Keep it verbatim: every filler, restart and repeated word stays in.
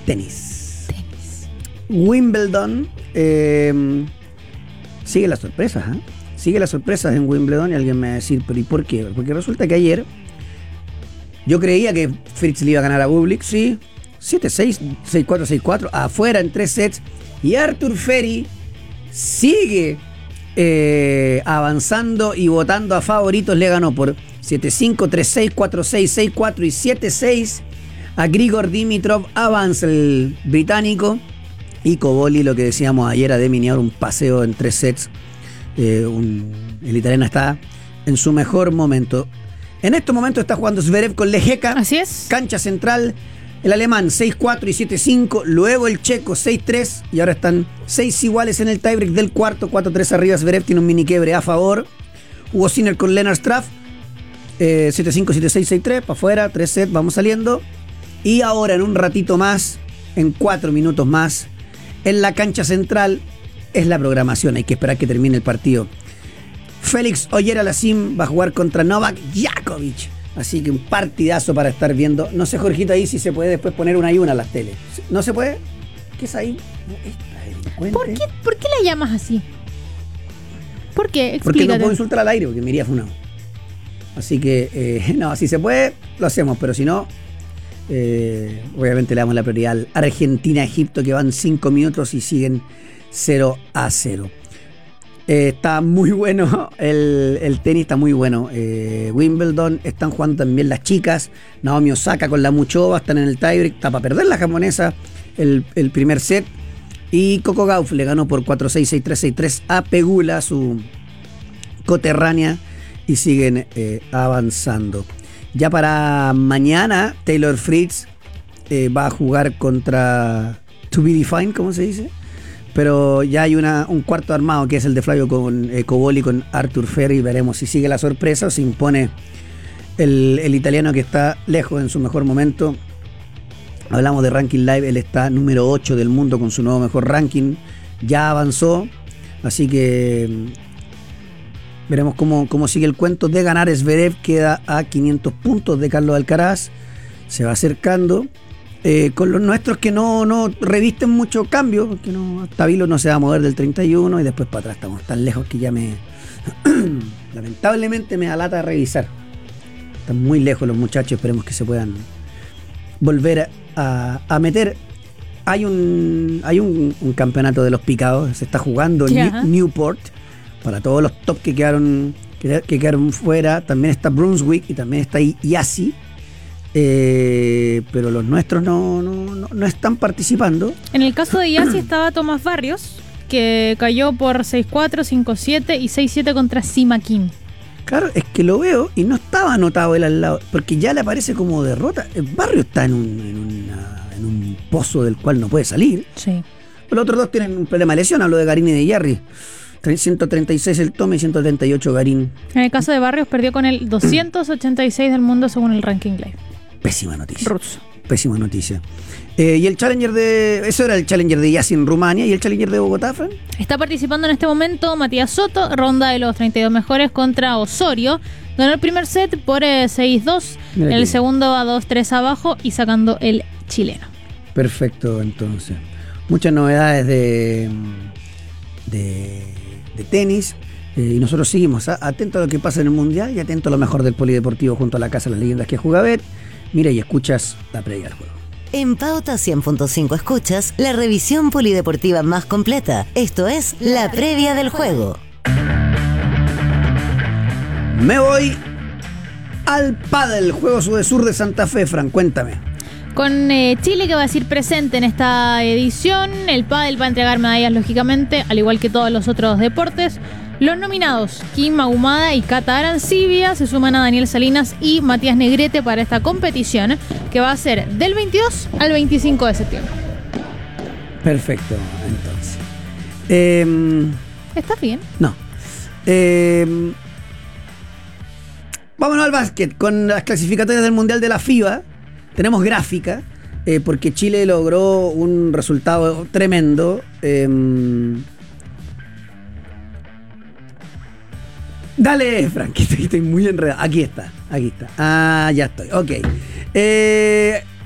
Tenis. Tenis. Wimbledon. Eh, sigue las sorpresas, ¿eh? Sigue las sorpresas en Wimbledon y alguien me va a decir, pero ¿y por qué? Porque resulta que ayer yo creía que Fritz le iba a ganar a Bublik, sí. siete seis, seis cuatro, seis cuatro, afuera en tres sets. Y Arthur Ferry sigue eh, avanzando y votando a favoritos. Le ganó por siete cinco, tres seis, cuatro seis, seis cuatro y siete seis a Grigor Dimitrov. Avanza el británico. Y Cobolli, lo que decíamos ayer, a Deminiar un paseo en tres sets. Eh, un, el italiano está en su mejor momento. En estos momentos está jugando Zverev con Lejeka. Así es. Cancha central. El alemán seis cuatro y siete cinco, luego el checo seis tres y ahora están seis iguales en el tiebreak del cuarto, cuatro tres arriba. Zverev tiene un mini quiebre a favor. Hugo Sinner con Lennart Straff, eh, siete cinco, siete seis, seis tres, para afuera, tres sets, vamos saliendo. Y ahora en un ratito más, en cuatro minutos más, en la cancha central, es la programación, hay que esperar que termine el partido. Félix Auger-Aliassime va a jugar contra Novak Djokovic. Así que un partidazo para estar viendo. No sé, Jorgito, ahí si se puede después poner una y una a las teles. ¿No se puede? ¿Qué es ahí? ¿Por qué, ¿Por qué la llamas así? ¿Por qué? Explícate. Porque no puedo insultar al aire, porque me iría funado. Así que, eh, no, si se puede, lo hacemos. Pero si no, eh, obviamente le damos la prioridad al Argentina-Egipto, que van cinco minutos y siguen cero a cero. Eh, está muy bueno el, el tenis, está muy bueno. Eh, Wimbledon, están jugando también las chicas. Naomi Osaka con la Muchova están en el tiebreak. Está para perder la japonesa el, el primer set. Y Coco Gauff le ganó por cuatro seis, seis tres, seis tres a Pegula, su coterránea. Y siguen eh, avanzando. Ya para mañana, Taylor Fritz eh, va a jugar contra To Be Defined, ¿cómo se dice? Pero ya hay una, un cuarto armado, que es el de Flavio con eh, Cobolli con Arthur Ferry. Veremos si sigue la sorpresa o se impone el, el italiano, que está lejos en su mejor momento. Hablamos de ranking live, él está número ocho del mundo con su nuevo mejor ranking. Ya avanzó, así que veremos cómo, cómo sigue el cuento. De ganar Zverev, queda a quinientos puntos de Carlos Alcaraz. Se va acercando. Eh, con los nuestros que no, no revisten mucho cambio, porque no, Tabilo no se va a mover del treinta y uno y después para atrás estamos tan lejos que ya me lamentablemente me da lata revisar. Están muy lejos los muchachos, esperemos que se puedan volver a, a meter. Hay un hay un, un campeonato de los picados, se está jugando en New, Newport, para todos los top que quedaron que, que quedaron fuera. También está Brunswick y también está Yassi. Eh, pero los nuestros no, no, no, no están participando. En el caso de Yassi estaba Tomás Barrios, que cayó por seis cuatro, cinco siete y seis siete contra Sima Kim. Claro, es que lo veo y no estaba anotado él al lado, porque ya le aparece como derrota. El Barrio está en un, en, una, en un pozo del cual no puede salir. Sí. Los otros dos tienen un problema de lesión, hablo de Garín y de Jarry. ciento treinta y seis el Tome y ciento treinta y ocho Garín. En el caso de Barrios perdió con el doscientos ochenta y seis del mundo según el ranking live. Pésima noticia. Ruso. Pésima noticia. Eh, y el Challenger de... Eso era el Challenger de Yassi en Rumania. ¿Y el Challenger de Bogotá, Fran? Está participando en este momento Matías Soto, ronda de los treinta y dos mejores contra Osorio. Ganó el primer set por eh, seis dos, en el segundo a dos tres abajo y sacando el chileno. Perfecto, entonces. Muchas novedades de, de, de tenis. Eh, y nosotros seguimos ¿eh? atentos a lo que pasa en el Mundial y atentos a lo mejor del Polideportivo junto a la Casa de las Leyendas que juega Bet. Mira y escuchas la previa del juego. En Pauta cien punto cinco escuchas la revisión polideportiva más completa. Esto es la previa del juego. Me voy al pádel, Juego Sudesur de Santa Fe, Fran, cuéntame. Con eh, Chile, que va a decir presente en esta edición, el pádel va a entregar medallas, lógicamente, al igual que todos los otros deportes. Los nominados, Kim Ahumada y Cata Arancibia, se suman a Daniel Salinas y Matías Negrete para esta competición, que va a ser del veintidós al veinticinco de septiembre. Perfecto, entonces. Eh, ¿Está bien? No. Eh, vámonos al básquet, con las clasificatorias del Mundial de la FIBA. Tenemos gráfica, eh, porque Chile logró un resultado tremendo. Eh, Dale, Frank, estoy, estoy muy enredado. Aquí está, aquí está. Ah, ya estoy, ok. Eh,